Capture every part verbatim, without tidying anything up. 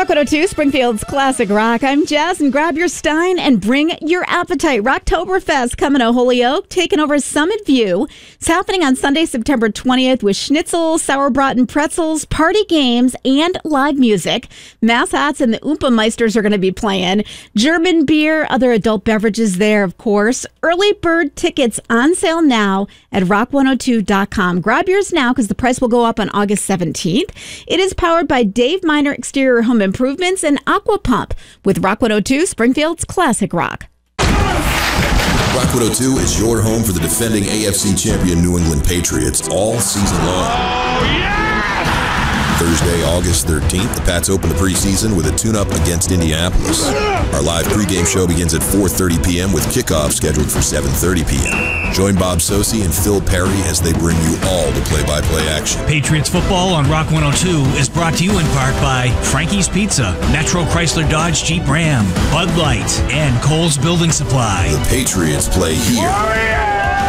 Rock one oh two, Springfield's Classic Rock. I'm Jess, and grab your stein and bring your appetite. Rocktoberfest coming to Holyoke, taking over Summit View. It's happening on Sunday, September twentieth with schnitzel, sauerbraten pretzels, party games, and live music. Mass Hats and the Oompa Meisters are going to be playing. German beer, other adult beverages there, of course. Early bird tickets on sale now at rock one oh two dot com. Grab yours now because the price will go up on August seventeenth. It is powered by Dave Miner Exterior Home Improvements and Aqua Pump with Rock one oh two, Springfield's Classic Rock. Rock one oh two is your home for the defending A F C champion New England Patriots all season long. Oh, yeah! Thursday, August thirteenth, the Pats open the preseason with a tune-up against Indianapolis. Our live pregame show begins at four thirty p.m. with kickoff scheduled for seven thirty p.m. Join Bob Sosi and Phil Perry as they bring you all the play-by-play action. Patriots football on Rock one oh two is brought to you in part by Frankie's Pizza, Metro Chrysler Dodge Jeep Ram, Bud Light, and Kohl's Building Supply. The Patriots play here. Oh, yeah!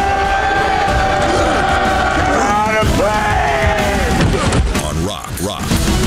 On Rock, Rock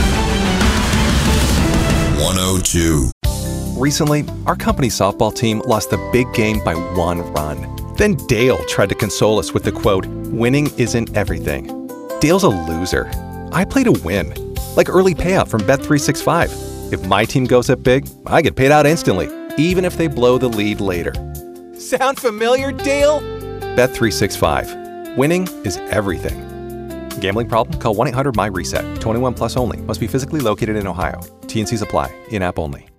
one oh two. Recently, our company softball team lost the big game by one run. Then Dale tried to console us with the quote, "Winning isn't everything." Dale's a loser. I play to win. Like early payout from Bet three sixty-five. If my team goes up big, I get paid out instantly, even if they blow the lead later. Sound familiar, Dale? Bet three sixty-five. Winning is everything. Gambling problem? Call one eight hundred M Y RESET. twenty-one plus only. Must be physically located in Ohio. T and Cs apply. In-app only.